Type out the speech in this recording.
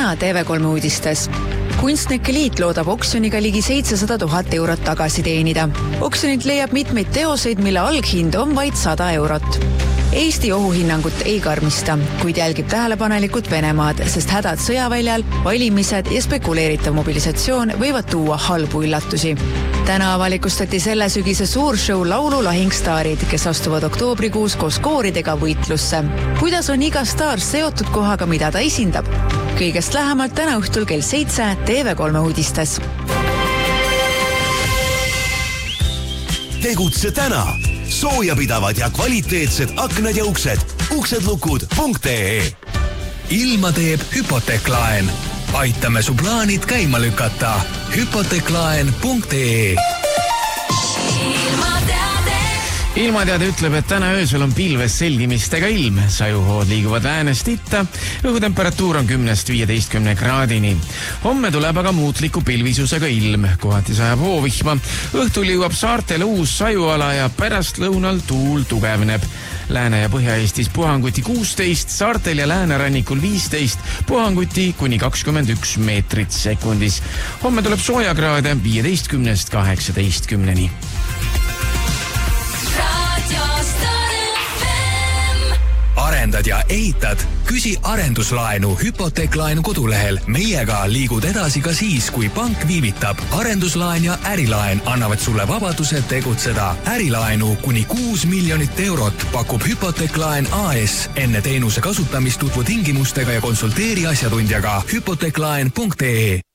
täna TV3 uudistes. Kunstnike liit loodab oksjoniga ligi 700 000 eurot tagasi teenida. Oksjonilt leiab mitmeid teoseid, mille alghind on vaid 100 eurot. Eesti ohuhinnangut ei karmista, kuid jälgib tähelepanelikult Venemaad, sest hädad sõjaväljal, valimised ja spekuleeritav mobilisatsioon võivad tuua halbu üllatusi. Täna avalikustati selle sügise suurshow laulu lahingstaarid, kes astuvad oktoobrikuus koos kooridega võitlusse. Kuidas on iga staar seotud kohaga, mida ta esindab? Kõigest lähemalt täna õhtul kell 7 TV3 uudistes. Tegutse täna! Soojapidavad ja kvaliteetsed aknad ja uksed. uksedlukud.ee Ilma teeb Hypoteklaen. Aitame su plaanid käima lükata. Hypoteklaen.ee Ilmateade ütleb, et täna öösel on pilves selgimistega ilm. Sajuhood liiguvad läänest itta. Õhutemperatuur on 10–15 kraadini. Homme tuleb aga muutliku pilvisusega ilm. Kohati sajab hoovihma. Õhtul jõuab saartele uus sajuala ja pärast lõunal tuul tugevneb. Lääne- ja Põhja-Eestis puhanguti 16, saartel ja läänerannikul 15, puhanguti kuni 21 meetrit sekundis. Homme tuleb soojakraade 15–18. Arendad ja ehitad? Küsi arenduslaenu Hypoteklaenu kodulehel. Meiega liigud edasi ka siis, kui pank viivitab. Arenduslaen ja ärilaen annavad sulle vabaduse tegutseda. Ärilaenu kuni 6 miljonit eurot pakub Hypoteklaen AS. Enne teenuse kasutamist tutvu tingimustega ja konsulteeri asjatundjaga. Hypoteklaen.ee